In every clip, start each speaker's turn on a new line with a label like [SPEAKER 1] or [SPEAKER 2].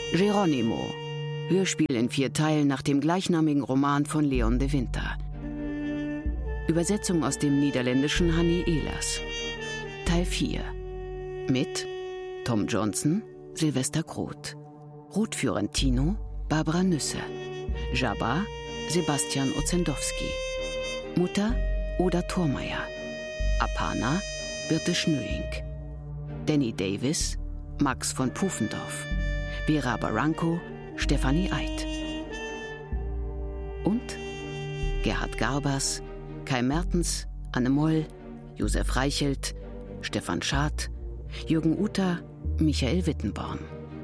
[SPEAKER 1] Geronimo, Hörspiel in 4 Teilen nach dem gleichnamigen Roman von Leon de Winter. Übersetzung aus dem Niederländischen Hanni Ehlers. Teil 4. Mit Tom Johnson, Sylvester Groth, Ruth Fiorentino, Barbara Nüsse, Jabba, Sebastian Ozendowski, Mutter, Oda Thormeyer, Apana, Birte Schnöing, Danny Davis, Max von Pufendorf, Vera Barranco, Stefanie Eid. Und Gerhard Garbers, Kai Mertens, Anne Moll, Josef Reichelt, Stefan Schad, Jürgen Uter, Michael Wittenborn.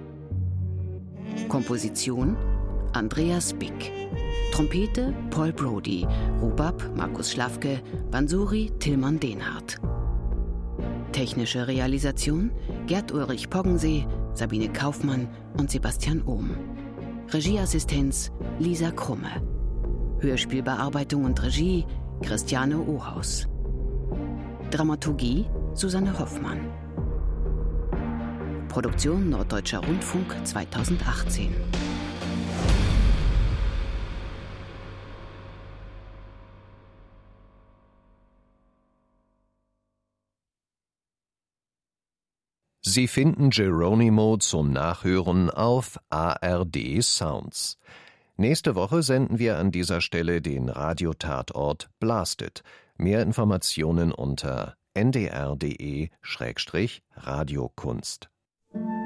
[SPEAKER 1] Komposition Andreas Bick. Trompete Paul Brody, Rubab Markus Schlafke, Bansuri Tilman Denhardt. Technische Realisation Gerd-Ulrich Poggensee, Sabine Kaufmann und Sebastian Ohm. Regieassistenz Lisa Krumme. Hörspielbearbeitung und Regie Christiane Ohaus. Dramaturgie Susanne Hoffmann. Produktion Norddeutscher Rundfunk 2018.
[SPEAKER 2] Sie finden Geronimo zum Nachhören auf ARD Sounds. Nächste Woche senden wir an dieser Stelle den Radiotatort Blasted. Mehr Informationen unter ndr.de/radiokunst.